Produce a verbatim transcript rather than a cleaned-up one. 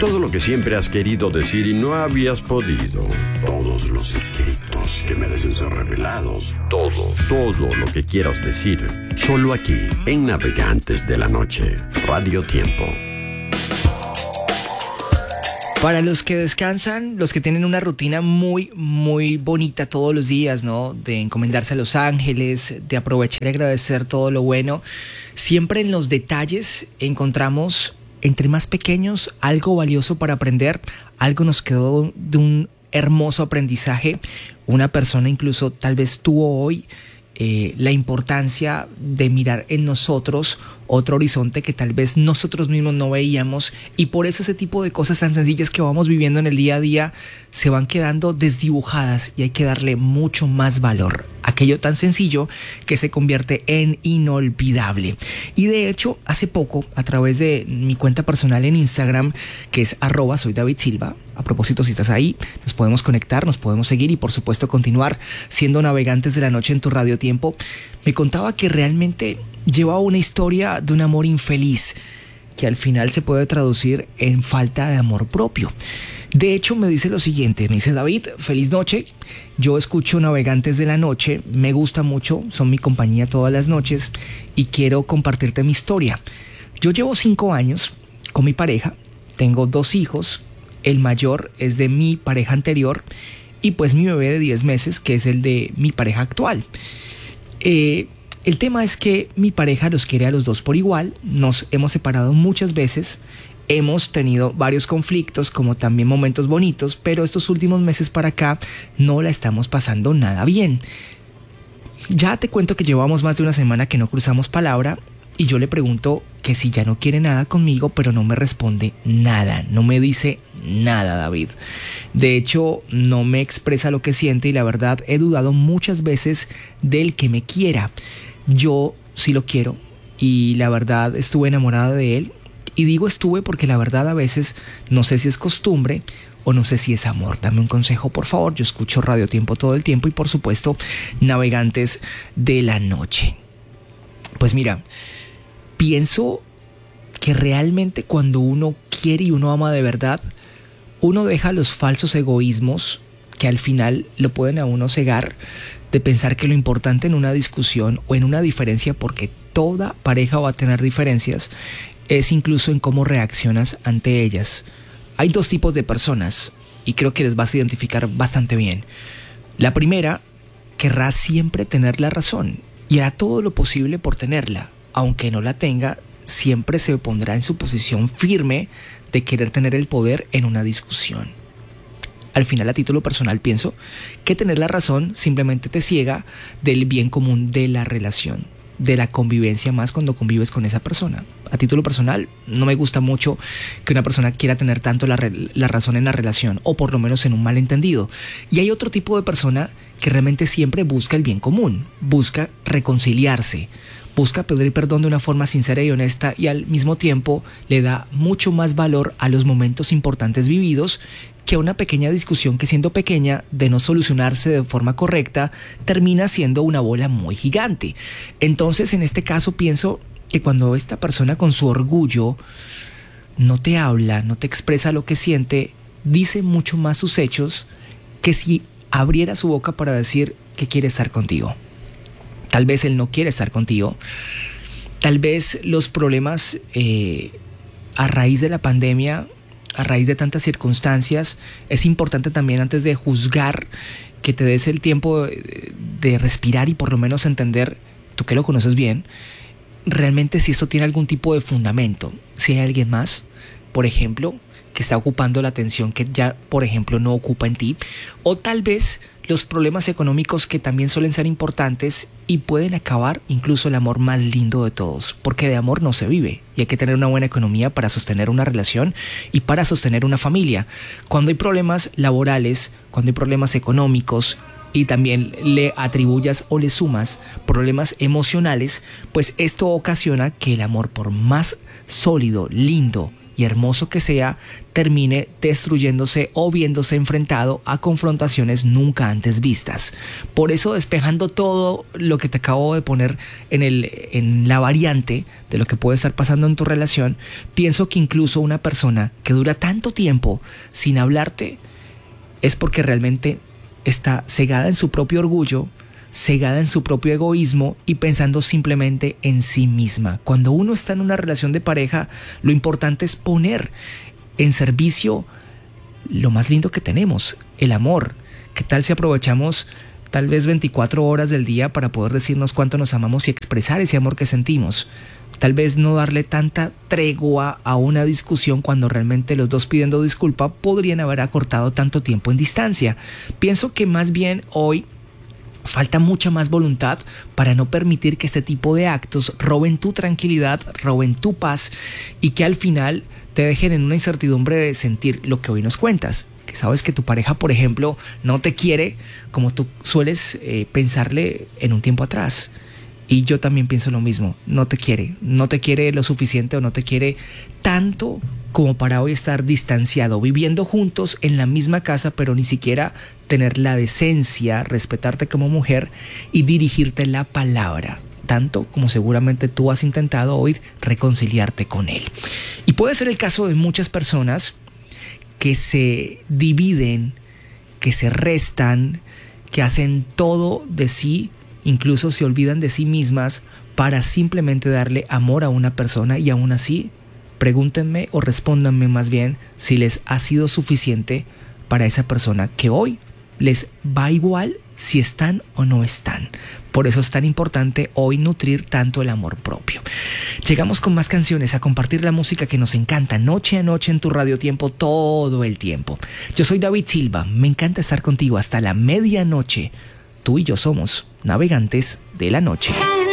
Todo lo que siempre has querido decir y no habías podido. Todos los secretos que merecen ser revelados. Todo, todo lo que quieras decir. Solo aquí, en Navegantes de la Noche. Radio Tiempo. Para los que descansan, los que tienen una rutina muy, muy bonita todos los días, ¿no? De encomendarse a los ángeles, de aprovechar y agradecer todo lo bueno. Siempre en los detalles encontramos, entre más pequeños, algo valioso para aprender. Algo nos quedó de un hermoso aprendizaje. Una persona incluso tal vez tuvo hoy eh, la importancia de mirar en nosotros otro horizonte que tal vez nosotros mismos no veíamos, y por eso ese tipo de cosas tan sencillas que vamos viviendo en el día a día se van quedando desdibujadas y hay que darle mucho más valor. Aquello tan sencillo que se convierte en inolvidable. Y de hecho, hace poco, a través de mi cuenta personal en Instagram, que es arroba soy David Silva, a propósito, si estás ahí, nos podemos conectar, nos podemos seguir y por supuesto continuar siendo navegantes de la noche en tu Radio Tiempo, me contaba que realmente llevaba una historia de un amor infeliz que al final se puede traducir en falta de amor propio. De hecho, me dice lo siguiente, me dice: David, feliz noche, yo escucho Navegantes de la Noche, me gusta mucho, son mi compañía todas las noches y quiero compartirte mi historia. Yo llevo cinco años con mi pareja, tengo dos hijos, el mayor es de mi pareja anterior y pues mi bebé de diez meses, que es el de mi pareja actual. Eh... El tema es que mi pareja los quiere a los dos por igual, nos hemos separado muchas veces, hemos tenido varios conflictos como también momentos bonitos, pero estos últimos meses para acá no la estamos pasando nada bien. Ya te cuento que llevamos más de una semana que no cruzamos palabra y yo le pregunto que si ya no quiere nada conmigo, pero no me responde nada, no me dice nada, David. De hecho, no me expresa lo que siente y la verdad he dudado muchas veces del que me quiera. Yo sí lo quiero y la verdad estuve enamorada de él, y digo estuve porque la verdad a veces no sé si es costumbre o no sé si es amor. Dame un consejo, por favor. Yo escucho Radio Tiempo todo el tiempo y por supuesto Navegantes de la Noche. Pues mira, pienso que realmente cuando uno quiere y uno ama de verdad, uno deja los falsos egoísmos que al final lo pueden a uno cegar, de pensar que lo importante en una discusión o en una diferencia, porque toda pareja va a tener diferencias, es incluso en cómo reaccionas ante ellas. Hay dos tipos de personas y creo que les vas a identificar bastante bien. La primera querrá siempre tener la razón y hará todo lo posible por tenerla. Aunque no la tenga, siempre se pondrá en su posición firme de querer tener el poder en una discusión. Al final, a título personal, pienso que tener la razón simplemente te ciega del bien común de la relación, de la convivencia, más cuando convives con esa persona. A título personal, no me gusta mucho que una persona quiera tener tanto la, re- la razón en la relación, o por lo menos en un malentendido. Y hay otro tipo de persona que realmente siempre busca el bien común, busca reconciliarse, busca pedir perdón de una forma sincera y honesta, y al mismo tiempo le da mucho más valor a los momentos importantes vividos que a una pequeña discusión que, siendo pequeña, de no solucionarse de forma correcta, termina siendo una bola muy gigante. Entonces, en este caso, pienso que cuando esta persona con su orgullo no te habla, no te expresa lo que siente, dice mucho más sus hechos que si abriera su boca para decir que quiere estar contigo. Tal vez él no quiere estar contigo. Tal vez los problemas eh, a raíz de la pandemia, a raíz de tantas circunstancias, es importante también, antes de juzgar, que te des el tiempo de, de respirar y por lo menos entender, tú que lo conoces bien, realmente si esto tiene algún tipo de fundamento. Si hay alguien más, por ejemplo, que está ocupando la atención que ya, por ejemplo, no ocupa en ti, o tal vez los problemas económicos, que también suelen ser importantes y pueden acabar incluso el amor más lindo de todos, porque de amor no se vive y hay que tener una buena economía para sostener una relación y para sostener una familia. Cuando hay problemas laborales, cuando hay problemas económicos y también le atribuyas o le sumas problemas emocionales, pues esto ocasiona que el amor, por más sólido, lindo y hermoso que sea, termine destruyéndose o viéndose enfrentado a confrontaciones nunca antes vistas. Por eso, despejando todo lo que te acabo de poner en, el, en la variante de lo que puede estar pasando en tu relación, pienso que incluso una persona que dura tanto tiempo sin hablarte es porque realmente está cegada en su propio orgullo, cegada en su propio egoísmo y pensando simplemente en sí misma. Cuando uno está en una relación de pareja, lo importante es poner en servicio lo más lindo que tenemos, el amor. ¿Qué tal si aprovechamos tal vez veinticuatro horas del día para poder decirnos cuánto nos amamos y expresar ese amor que sentimos? Tal vez no darle tanta tregua a una discusión cuando realmente los dos pidiendo disculpa podrían haber acortado tanto tiempo en distancia. Pienso que más bien hoy falta mucha más voluntad para no permitir que este tipo de actos roben tu tranquilidad, roben tu paz y que al final te dejen en una incertidumbre de sentir lo que hoy nos cuentas. Que sabes que tu pareja, por ejemplo, no te quiere como tú sueles eh, pensarle en un tiempo atrás. Y yo también pienso lo mismo, no te quiere, no te quiere lo suficiente o no te quiere tanto como para hoy estar distanciado, viviendo juntos en la misma casa, pero ni siquiera tener la decencia, respetarte como mujer y dirigirte la palabra, tanto como seguramente tú has intentado hoy reconciliarte con él. Y puede ser el caso de muchas personas que se dividen, que se restan, que hacen todo de sí, incluso se olvidan de sí mismas para simplemente darle amor a una persona y aún así, pregúntenme o respóndanme más bien si les ha sido suficiente para esa persona que hoy les va igual si están o no están. Por eso es tan importante hoy nutrir tanto el amor propio. Llegamos con más canciones a compartir la música que nos encanta noche a noche en tu Radio Tiempo todo el tiempo. Yo soy David Silva, me encanta estar contigo hasta la medianoche. Tú y yo somos navegantes de la noche.